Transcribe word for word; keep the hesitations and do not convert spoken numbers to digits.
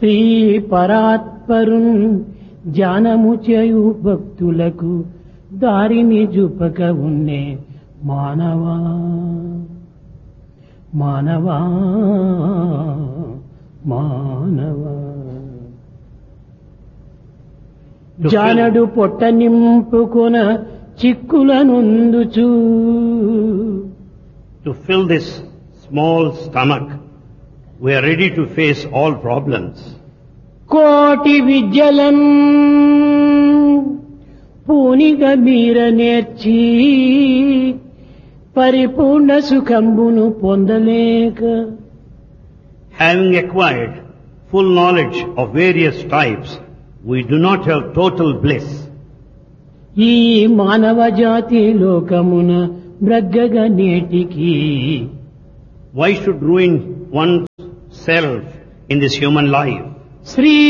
శ్రీ పరాత్పరున్ ధ్యానము చేయు భక్తులకు దారిని చూపక ఉన్నే మానవా మానవా మానవా జానడు పొట్ట నింపుకొన చిక్కులనుందుచు. To fill this small stomach, we are ready to face all problems. కోటి విద్యలన్ పూనిగ మీర నేర్చి పరిపూర్ణ సుఖంబును పొందలేక. Having acquired full knowledge of various types, we do not have total bliss. ఈ మానవ జాతి లోకమున బ్రగ్గగ నేటికి. Why should ruin oneself in this human life? Shri